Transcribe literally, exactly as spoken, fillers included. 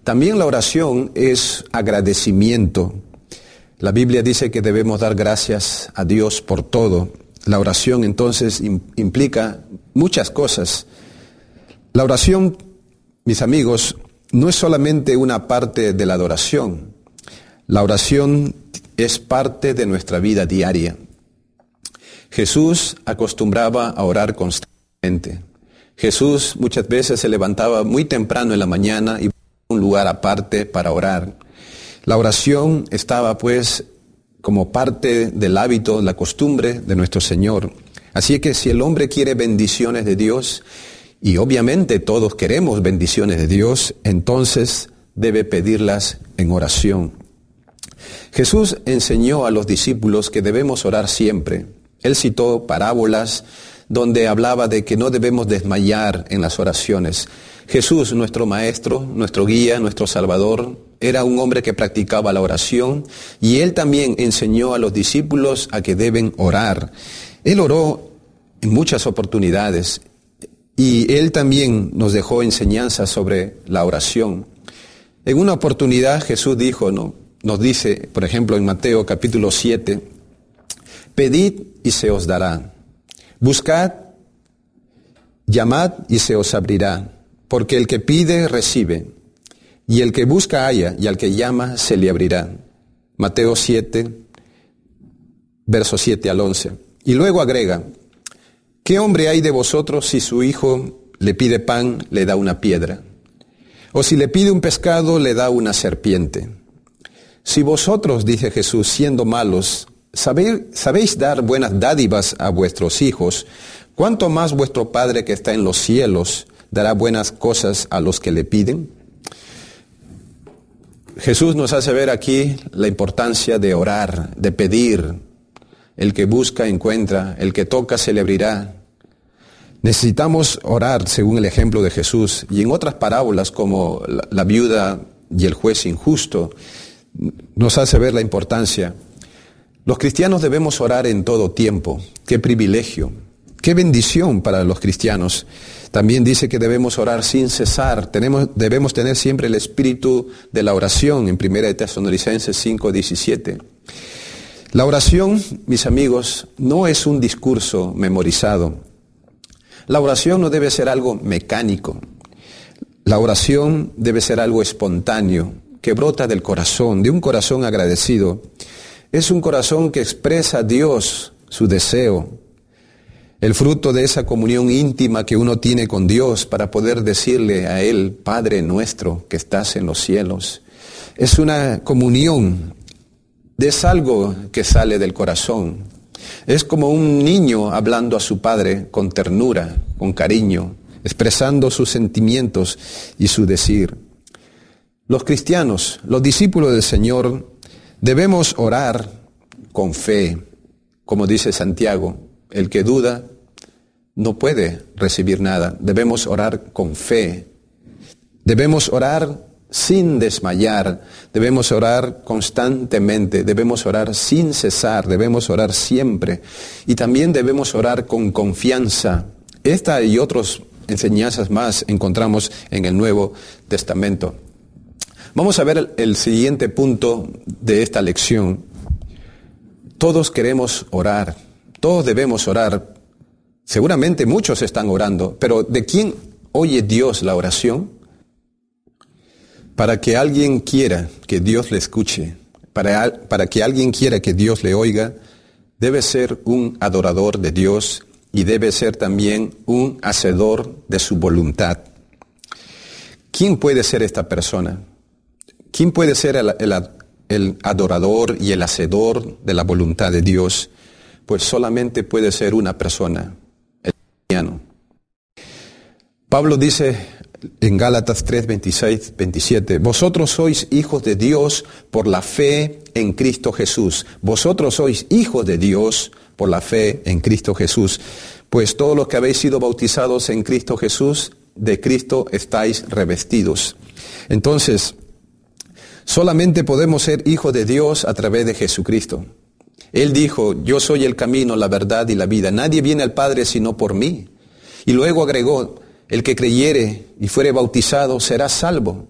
También la oración es agradecimiento. La Biblia dice que debemos dar gracias a Dios por todo. La oración entonces implica muchas cosas. La oración, mis amigos, no es solamente una parte de la adoración. La oración es parte de nuestra vida diaria. Jesús acostumbraba a orar constantemente. Jesús muchas veces se levantaba muy temprano en la mañana y iba a un lugar aparte para orar. La oración estaba pues como parte del hábito, la costumbre de nuestro Señor. Así que si el hombre quiere bendiciones de Dios, y obviamente todos queremos bendiciones de Dios, entonces debe pedirlas en oración. Jesús enseñó a los discípulos que debemos orar siempre. Él citó parábolas donde hablaba de que no debemos desmayar en las oraciones. Jesús, nuestro Maestro, nuestro Guía, nuestro Salvador, era un hombre que practicaba la oración y Él también enseñó a los discípulos a que deben orar. Él oró en muchas oportunidades y Él también nos dejó enseñanzas sobre la oración. En una oportunidad Jesús dijo, ¿no? Nos dice, por ejemplo, en Mateo capítulo siete, pedid y se os dará, buscad, llamad y se os abrirá, porque el que pide recibe, y el que busca halla, y al que llama se le abrirá. Mateo siete, versos siete al once. Y luego agrega, ¿qué hombre hay de vosotros si su hijo le pide pan, le da una piedra? O si le pide un pescado, le da una serpiente. Si vosotros, dice Jesús, siendo malos, sabéis, sabéis dar buenas dádivas a vuestros hijos, ¿cuánto más vuestro Padre que está en los cielos dará buenas cosas a los que le piden? Jesús nos hace ver aquí la importancia de orar, de pedir. El que busca, encuentra. El que toca, se le abrirá. Necesitamos orar según el ejemplo de Jesús. Y en otras parábolas como la, la viuda y el juez injusto, nos hace ver la importancia. Los cristianos debemos orar en todo tiempo. ¡Qué privilegio! ¡Qué bendición para los cristianos! También dice que debemos orar sin cesar. Tenemos, debemos tener siempre el espíritu de la oración en primera de Tesalonicenses cinco diecisiete. La oración, mis amigos, no es un discurso memorizado. La oración no debe ser algo mecánico. La oración debe ser algo espontáneo, que brota del corazón, de un corazón agradecido. Es un corazón que expresa a Dios su deseo, el fruto de esa comunión íntima que uno tiene con Dios para poder decirle a Él, Padre nuestro que estás en los cielos. Es una comunión, es algo que sale del corazón. Es como un niño hablando a su padre con ternura, con cariño, expresando sus sentimientos y su decir. Los cristianos, los discípulos del Señor, debemos orar con fe, como dice Santiago. El que duda no puede recibir nada. Debemos orar con fe. Debemos orar sin desmayar. Debemos orar constantemente. Debemos orar sin cesar. Debemos orar siempre. Y también debemos orar con confianza. Esta y otras enseñanzas más encontramos en el Nuevo Testamento. Vamos a ver el, el siguiente punto de esta lección. Todos queremos orar. Todos debemos orar. Seguramente muchos están orando, pero ¿de quién oye Dios la oración? Para que alguien quiera que Dios le escuche, para, para que alguien quiera que Dios le oiga, debe ser un adorador de Dios y debe ser también un hacedor de su voluntad. ¿Quién puede ser esta persona? ¿Quién puede ser el, el, el adorador y el hacedor de la voluntad de Dios? Pues solamente puede ser una persona, el cristiano. Pablo dice en Gálatas tres, veintiséis, veintisiete, vosotros sois hijos de Dios por la fe en Cristo Jesús. Vosotros sois hijos de Dios por la fe en Cristo Jesús. Pues todos los que habéis sido bautizados en Cristo Jesús, de Cristo estáis revestidos. Entonces, solamente podemos ser hijos de Dios a través de Jesucristo. Él dijo, yo soy el camino, la verdad y la vida. Nadie viene al Padre sino por mí. Y luego agregó, el que creyere y fuere bautizado será salvo.